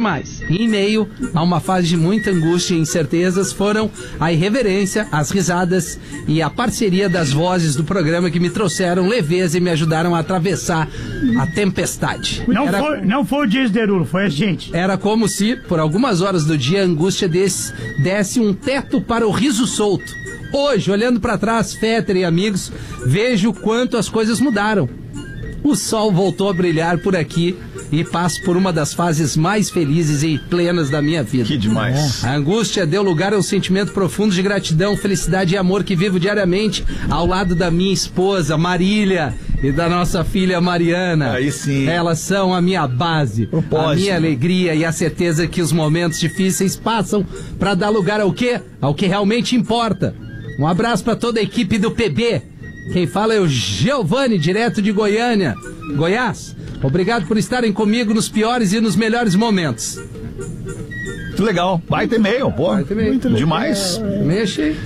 mais. E em meio a uma fase de muita angústia e incertezas, foram a irreverência, as risadas e a parceria das vozes do programa que me trouxeram leveza e me ajudaram a atravessar a tempestade. Não foi o Dias Derulo, foi a gente. Era como se, por algumas horas do dia, a angústia desse um teto para o riso solto. Hoje, olhando para trás, Fetter e amigos, vejo quanto as coisas mudaram. O sol voltou a brilhar por aqui e passo por uma das fases mais felizes e plenas da minha vida. Que demais. A angústia deu lugar a um sentimento profundo de gratidão, felicidade e amor que vivo diariamente ao lado da minha esposa, Marília, e da nossa filha Mariana. Aí sim. Elas são a minha base, a minha alegria e a certeza que os momentos difíceis passam para dar lugar ao quê? Ao que realmente importa. Um abraço para toda a equipe do PB. Quem fala é o Giovanni, direto de Goiânia, Goiás. Obrigado por estarem comigo nos piores e nos melhores momentos. Muito legal. Vai ter e-mail, pô. Muito demais. Também achei.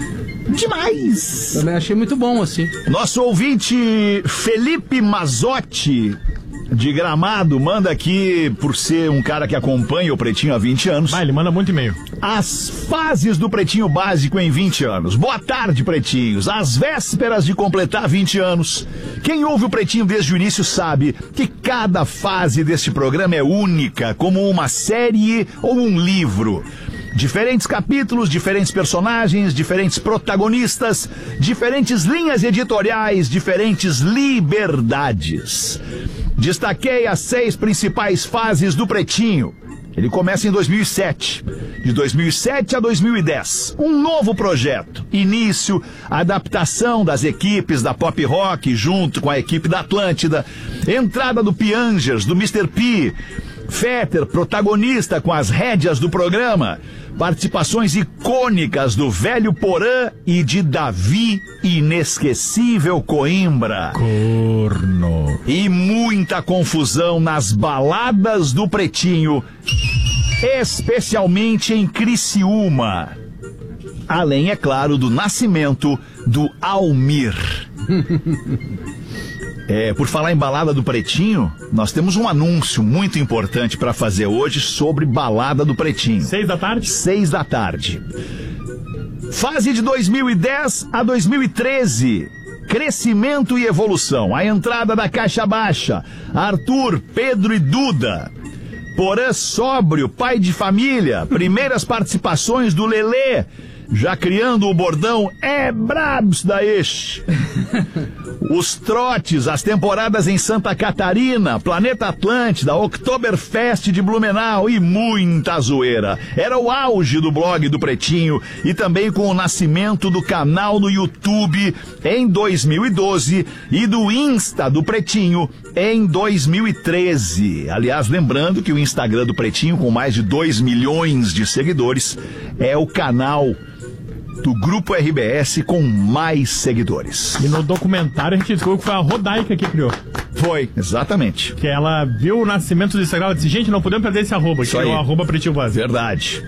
Demais. Também achei muito bom, assim. Nosso ouvinte Felipe Mazotti, de Gramado, manda aqui, por ser um cara que acompanha o Pretinho há 20 anos. Ele manda muito e-mail. As fases do Pretinho Básico em 20 anos. Boa tarde, pretinhos. Às vésperas de completar 20 anos. Quem ouve o Pretinho desde o início sabe que cada fase deste programa é única, como uma série ou um livro. Diferentes capítulos, diferentes personagens, diferentes protagonistas, diferentes linhas editoriais, diferentes liberdades. Destaquei as 6 principais fases do Pretinho. Ele começa em 2007. De 2007 a 2010. Um novo projeto. Início, adaptação das equipes da Pop Rock junto com a equipe da Atlântida. Entrada do Piangers, do Mr. P. Fetter, protagonista com as rédeas do programa. Participações icônicas do velho Porã e de Davi Inesquecível Coimbra. Corno. E muita confusão nas baladas do Pretinho, especialmente em Criciúma. Além, é claro, do nascimento do Almir. Por falar em balada do Pretinho, nós temos um anúncio muito importante para fazer hoje sobre balada do Pretinho. 6 da tarde? 6 da tarde. Fase de 2010 a 2013. Crescimento e evolução. A entrada da Caixa Baixa. Arthur, Pedro e Duda. Porã sóbrio, pai de família. Primeiras participações do Lelê. Já criando o bordão é brabos da este. Os trotes, as temporadas em Santa Catarina, Planeta Atlântida, Oktoberfest de Blumenau e muita zoeira. Era o auge do blog do Pretinho e também com o nascimento do canal no YouTube em 2012 e do Insta do Pretinho em 2013. Aliás, lembrando que o Instagram do Pretinho, com mais de 2 milhões de seguidores, é o canal do Grupo RBS com mais seguidores. E no documentário a gente descobriu que foi a Rodaica que criou. Foi, exatamente. Que ela viu o nascimento do Instagram e disse, gente, não podemos perder esse arroba. Que é o arroba Pretinho Básico. Verdade.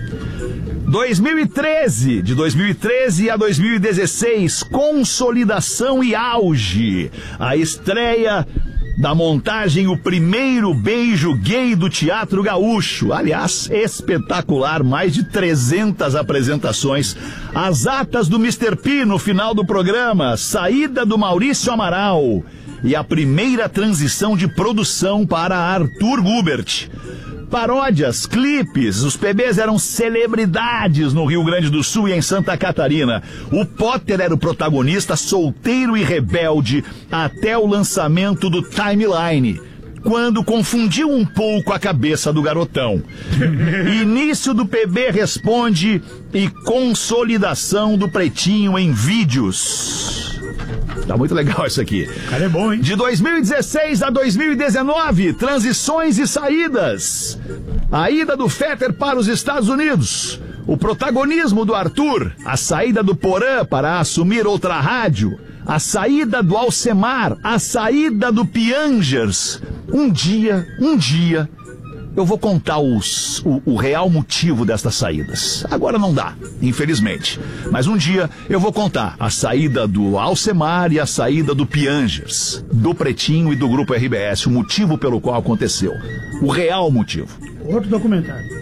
2013, de 2013 a 2016, consolidação e auge. A estreia da montagem O Primeiro Beijo Gay do Teatro Gaúcho. Aliás, espetacular, mais de 300 apresentações. As atas do Mr. P no final do programa, saída do Maurício Amaral e a primeira transição de produção para Arthur Gubert. Paródias, clipes, os PBs eram celebridades no Rio Grande do Sul e em Santa Catarina. O Potter era o protagonista solteiro e rebelde até o lançamento do Timeline, quando confundiu um pouco a cabeça do garotão. Início do PB Responde e consolidação do Pretinho em vídeos. Tá muito legal isso aqui. O cara é bom, hein? De 2016 a 2019, transições e saídas. A ida do Fetter para os Estados Unidos. O protagonismo do Arthur. A saída do Porã para assumir outra rádio. A saída do Alcemar. A saída do Piangers. Um dia, eu vou contar o real motivo destas saídas. Agora não dá, infelizmente. Mas um dia eu vou contar a saída do Alcemar e a saída do Piangers, do Pretinho e do Grupo RBS, o motivo pelo qual aconteceu. O real motivo. Outro documentário.